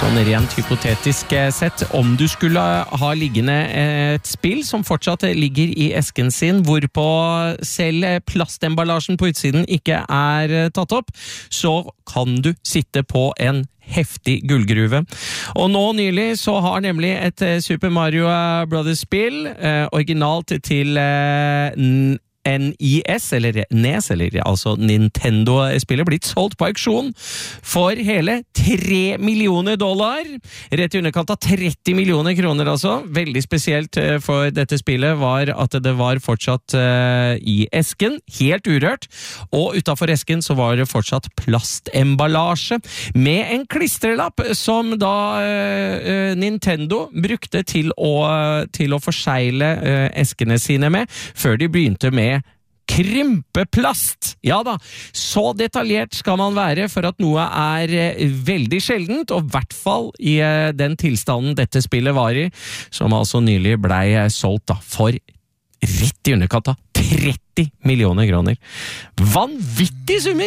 Sånn rent hypotetisk sett, om du skulle ha liggende et spill som fortsatt ligger i esken sin, hvorpå selv plastemballasjen på utsiden ikke tatt opp, så kan du sitte på en heftig gullgruve. Og nå nylig så har nemlig et Super Mario Brothers spill, originalt til NES, eller NES, eller altså Nintendo-spillet, blitt solgt på auksjon for hele $3 millioner. Rett i underkant av 30 millioner kroner, altså. Veldig spesielt for dette spillet var at det var fortsatt i esken, helt urørt, og utenfor esken så var det fortsatt plastemballasje med en klistrelapp som da Nintendo brukte til å forsegle eskene sine med, før de begynte med krympeplast. Ja da, så detaljert skal man være for at noe veldig sjeldent, og i hvert fall i den tilstanden dette spillet var i, som altså nylig ble solgt da, for rett i underkant av 30 millioner kroner. Vanvittig summer!